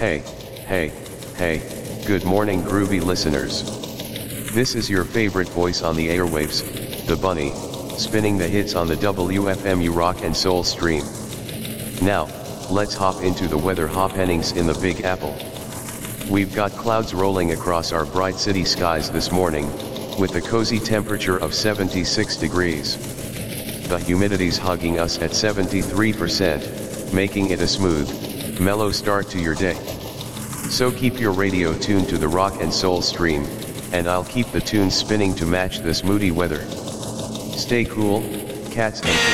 Hey, hey, hey, good morning groovy listeners. This is your favorite voice on the airwaves, the bunny, spinning the hits on the WFMU rock and soul stream. Now, let's hop into the weather happenings in the Big Apple. We've got clouds rolling across our bright city skies this morning, with a cozy temperature of 76 degrees. The humidity's hugging us at 73%, making it a smooth, mellow start to your day. So keep your radio tuned to the rock and soul stream, and I'll keep the tunes spinning to match this moody weather. Stay cool, cats and